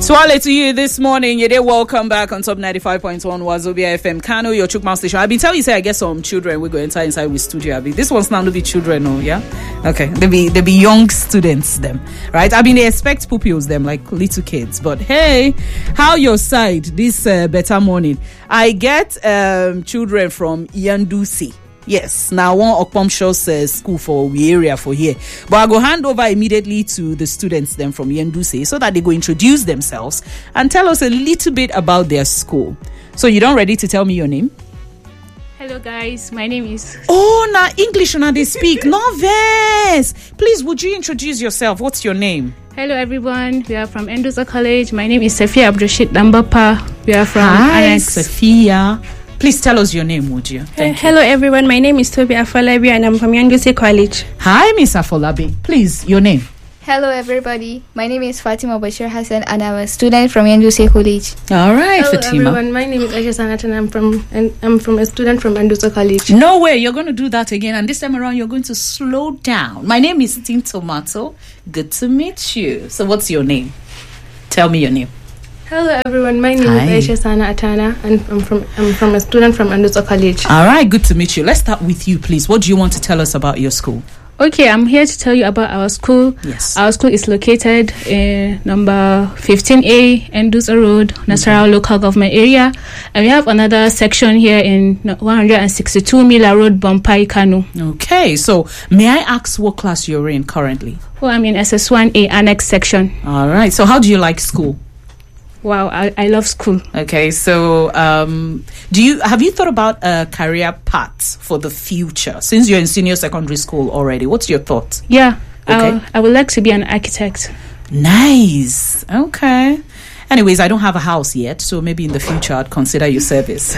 Swale to you this morning. You did welcome back on top 95.1 Wazobia FM Kano, your Chukma station. I've been telling you, say I get some children we go inside with studio. This one's now to be children, oh yeah? Okay. They be young students, them. Right? I mean, they expect pupils, them, like little kids. But hey, how your side this better morning? I get children from Yandusi. Yes, now one Okpom shows school for we area for here. But I go hand over immediately to the students them from Yenduse so that they go introduce themselves and tell us a little bit about their school. So you don't ready to tell me your name? Hello guys, my name is... Oh, now English now they speak. No verse. Please, would you introduce yourself? What's your name? Hello everyone, we are from Endusa College. My name is Safia Abdurashid Dambapa. We are from Hi, Annex. Sophia. Please tell us your name, would you? Hello everyone, my name is Toby Afolabi and I'm from Yanduse College. Hi, Miss Afolabi. Please, your name. Hello everybody, my name is Fatima Bashir Hassan and I'm a student from Yanduse College. All right, Hello Fatima. everyone, my name is Aisha Sanat and I'm from a student from Endusa College. No way, you're going to do that again. And this time around, you're going to slow down. My name is Tim Tomato. Good to meet you. So what's your name? Tell me your name. Hello everyone, my name is Aisha Sana Atana and I'm from a student from Endusa College. All right, good to meet you. Let's start with you, please. What do you want to tell us about your school? Okay, I'm here to tell you about our school. Yes. Our school is located in number 15A, Endusa Road, Nasarawa Local Government Area. And we have another section here in 162 Mila Road, Bompai, Kano. Okay, so may I ask what class you're in currently? Oh, I'm in SS1A Annex section. All right, so how do you like school? Wow, I love school. Okay, so have you thought about a career path for the future since you're in senior secondary school already? What's your thought? Yeah, Okay. I would like to be an architect. Nice. Okay. Anyways, I don't have a house yet, so maybe in the future I'd consider your service.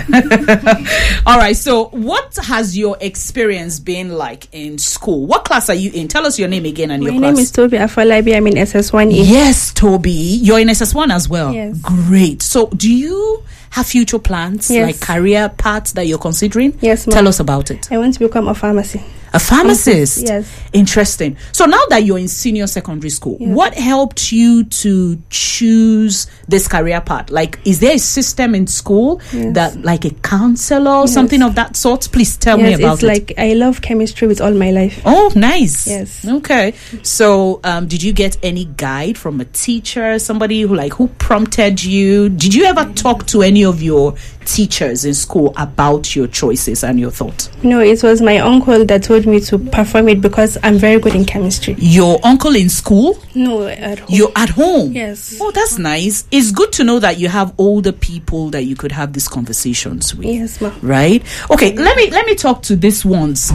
All right, so what has your experience been like in school? What class are you in? Tell us your name again and your class. My name is Toby Afolabi, I'm in SS1A. Yes, Toby. You're in SS1 as well? Yes. Great. So do you have future plans, Yes. like career paths that you're considering? Yes, ma'am. Tell us about it. I want to become a pharmacy. A pharmacist? Yes. Interesting. So now that you're in senior secondary school, Yes. what helped you to choose this career path? Like, is there a system in school Yes. that, like a counselor or Yes. something of that sort? Please tell me Yes, about it's it. like I love chemistry with all my life. Oh, nice. Yes. Okay. So, did you get any guide from a teacher, somebody who prompted you? Did you ever talk to any of your teachers in school about your choices and your thoughts? No, it was my uncle that told me to perform it because I'm very good in chemistry. Your uncle in school? No, at home. You're at home? Yes. Oh, that's nice. It's good to know that you have older people that you could have these conversations with. Yes, ma'am. Right? Okay, let me talk to this one's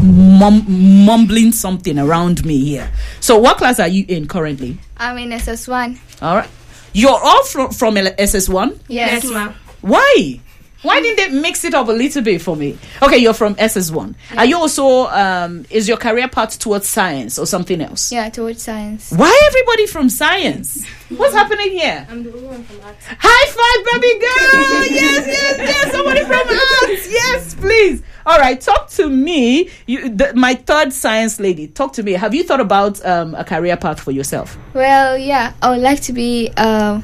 mumbling something around me here. So what class are you in currently? I'm in SS1. All right. You're all from SS1? Yes, ma'am. Why? Why didn't they mix it up a little bit for me? Okay, you're from SS1. Are you also, is your career path towards science or something else? Yeah, towards science. Why everybody from science? What's happening here? I'm the only one from arts. High five, baby girl! Yes, somebody from arts! Yes, please. All right, talk to me. My third science lady, talk to me. Have you thought about a career path for yourself? Well, yeah, I would like to be a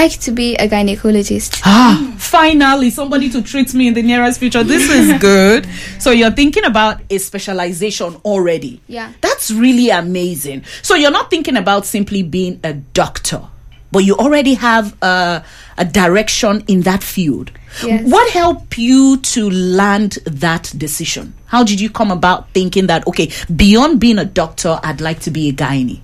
gynecologist. Finally, somebody to treat me in the nearest future. This is good. So you're thinking about a specialization already. Yeah. That's really amazing. So you're not thinking about simply being a doctor, but you already have a direction in that field. Yes. What helped you to land that decision? How did you come about thinking that, okay, beyond being a doctor, I'd like to be a gynae?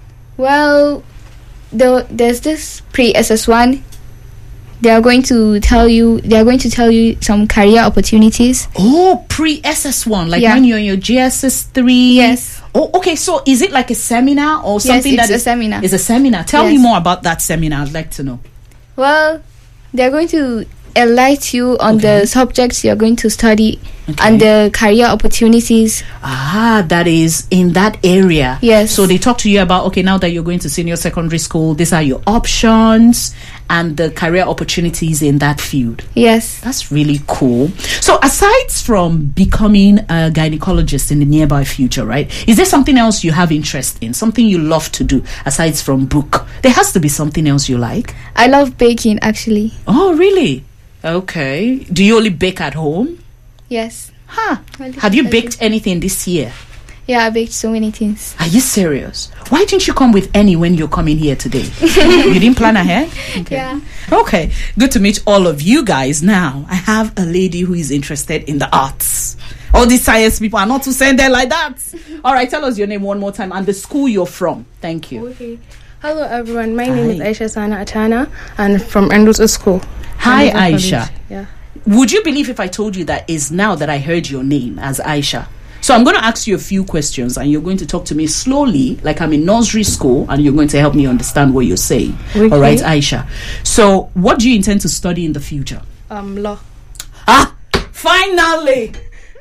Well, there's this pre-SS1. They are going to tell you some career opportunities. Oh, pre-SS1, like Yeah. when you're in your GSS 3. Yes. Oh, okay. So is it like a seminar or something? it's that a is seminar. It's a seminar. Tell me Yes. more about that seminar. I'd like to know. Well, they're going to enlighten you on the subjects you're going to study and the career opportunities. That is in that area. Yes. So they talk to you about, okay, now that you're going to senior secondary school, these are your options. and the career opportunities in that field. Yes. That's really cool. So aside from becoming a gynecologist in the nearby future, right, is there something else you have interest in, something you love to do aside from book? There has to be something else you like. I love baking, actually. Oh, really? Okay. Do you only bake at home? Yes. Huh. Well, Have you I baked anything this year? Yeah, I baked so many things. Are you serious? Why didn't you come with any when you're coming here today? You didn't plan ahead? Okay. Yeah. Okay, good to meet all of you guys. Now, I have a lady who is interested in the arts. All these science people are not to send there like that. All right, tell us your name one more time and the school you're from. Thank you. Okay. Hello, everyone. My name is Aisha Sana Atana, and from Andrews School. Hi, Aisha. Yeah. Would you believe if I told you that is now that I heard your name as Aisha? So I'm going to ask you a few questions and you're going to talk to me slowly like I'm in nursery school and you're going to help me understand what you're saying. Okay. All right, Aisha. So what do you intend to study in the future? Law. Ah, finally.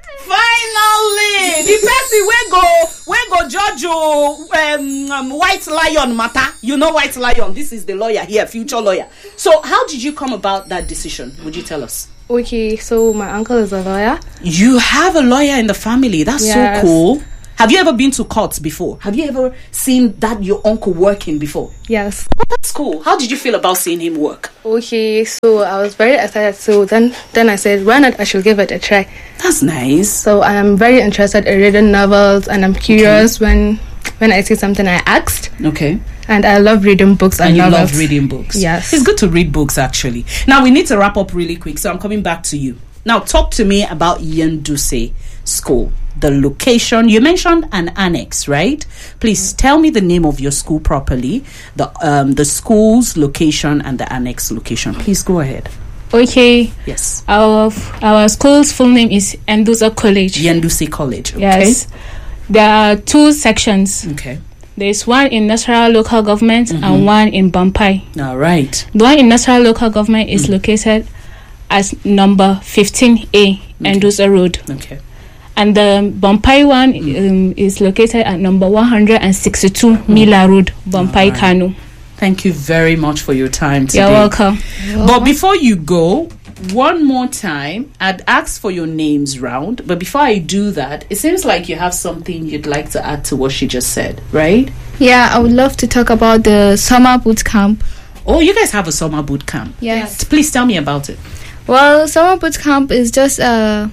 The person we go judge White Lion matter. You know White Lion. This is the lawyer here, future lawyer. So how did you come about that decision? Would you tell us? Okay, so my uncle is a lawyer. You have a lawyer in the family. That's Yes. so cool. Have you ever been to court before? Have you ever seen that your uncle working before? Yes. That's cool. How did you feel about seeing him work? Okay, so I was very excited. So then I said, why not? I should give it a try. That's nice. So I am very interested in reading novels, and I'm curious when I see something I asked. Okay. And I love reading books and And you novels. love reading books. Yes. It's good to read books, actually. Now, we need to wrap up really quick, so I'm coming back to you. Now, talk to me about Yanduse School. The location. You mentioned an annex, right? Please tell me the name of your school properly. The school's location and the annex location. Please go ahead. Okay. Yes. Our school's full name is Endusa College. Yanduse College. Okay. Yes. There are two sections. Okay. There is one in Nasarawa local government and one in Bampai. All right. The one in Nasarawa local government is located as number 15A, Endusa Road. Okay. And the Bampai one is located at number 162 Mila Road, Bampai, Kano. Thank you very much for your time today. You're welcome. But before you go, one more time, I'd ask for your names round. But before I do that, it seems like you have something you'd like to add to what she just said, right? Yeah, I would love to talk about the summer boot camp. Oh, you guys have a summer boot camp. Yes. Please tell me about it. Well, summer boot camp is just summer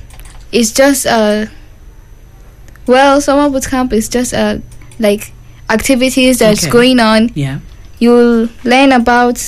boot camp is just like activities that's going on. Yeah. You'll learn about.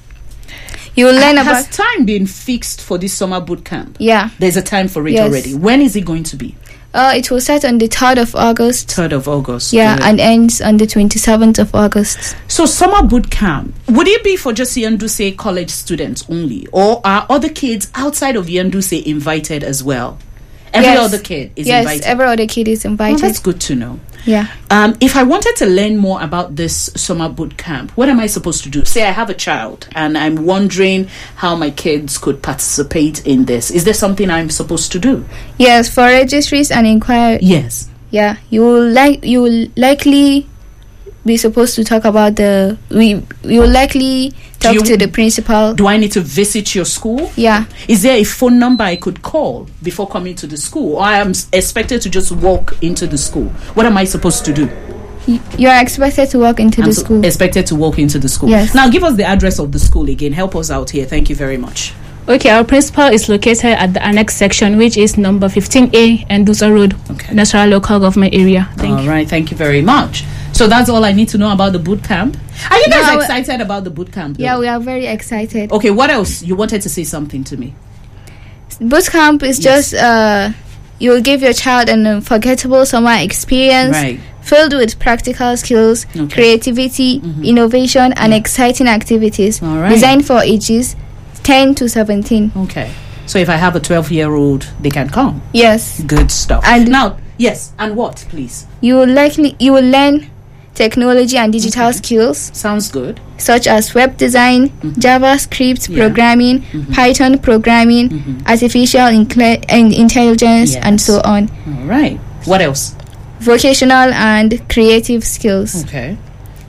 Has time been fixed for this summer boot camp? Yeah. There's a time for it Yes. already. When is it going to be? It will start on the 3rd of August. 3rd of August. Yeah, Good. and ends on the 27th of August. So summer boot camp, would it be for just Yanduse College students only? Or are other kids outside of Yanduse invited as well? Every other kid is invited? Yes, every other kid is Oh, invited. that's good to know. Yeah. If I wanted to learn more about this summer boot camp, what am I supposed to do? Say I have a child and I'm wondering how my kids could participate in this. Is there something I'm supposed to do? Yes, for registries and inquiry. Yes. Yeah, you will likely be supposed to talk about you will likely talk to the principal. Do I need to visit your school? Yeah. Is there a phone number I could call before coming to the school? Or I am expected to just walk into the school? What am I supposed to do? You are expected to walk into the school. Expected to walk into the school. Yes. Now give us the address of the school again. Help us out here. Thank you very much. Okay, our principal is located at the annex section, which is number 15A, Endusa Road, Nasarawa local government area. All right, thank you very much. So that's all I need to know about the boot camp. Are you guys excited about the boot camp? Yeah, we are very excited. Okay, what else? You wanted to say something to me. Boot camp is just you will give your child an unforgettable summer experience, filled with practical skills, creativity, innovation, and exciting activities designed for ages 10 to 17. Okay. So if I have a 12-year-old, they can come? Yes. Good stuff. And now, yes, and what, please? You will learn technology and digital skills. Sounds good. Such as web design, JavaScript programming, Python programming, artificial intelligence, and so on. All right. What else? Vocational and creative skills. Okay.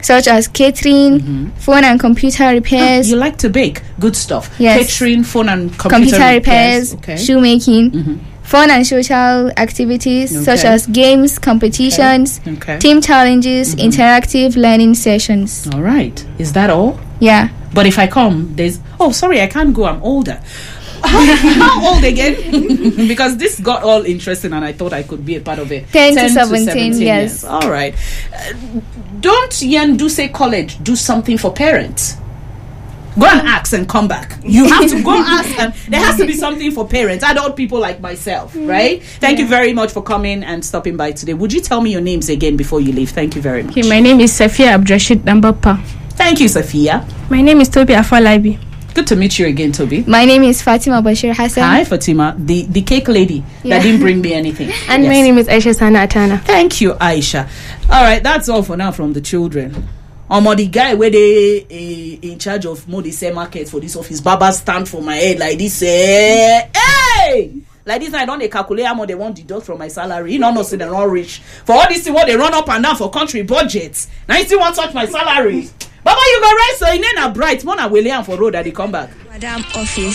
such as catering, phone and computer repairs. You like to bake? Good stuff. Yes. Catering, phone and computer repairs, shoemaking. Fun and social activities such as games, competitions, team challenges, interactive learning sessions. All right. Is that all? Yeah. But if I come, sorry, I can't go. I'm older. How old again? Because this got all interesting and I thought I could be a part of it. 10 to 17 yes. Years. All right. Don't Yanduse College do something for parents? Go and ask and come back. You have to go ask, and there has to be something for parents, adult people like myself, right? Thank you very much for coming and stopping by today. Would you tell me your names again before you leave? Thank you very much. Okay, my name is Safia Abdrashid Dambapa. Thank you, Safia. My name is Toby Afalabi. Good to meet you again, Toby. My name is Fatima Bashir Hassan. Hi, Fatima, the cake lady that didn't bring me anything. And my name is Aisha Sana Atana. Thank you, Aisha. All right, that's all for now from the children. The guy where they in charge of Modise market for this office, Baba stand for my head like this. Hey! Like this, I don't calculate how much they want to deduct from my salary. You know, so they're not rich. For all this, what they run up and down for country budgets. Now you still want to touch my salary. Baba, you go right, so in a bright, Mona William for road that they come back. Madam Office.